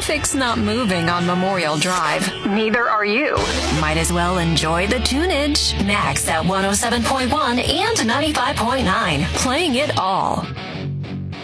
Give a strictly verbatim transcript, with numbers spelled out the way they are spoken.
Traffic's not moving on Memorial Drive. Neither are you. Might as well enjoy the tunage. Max at one oh seven point one and ninety-five point nine. Playing it all.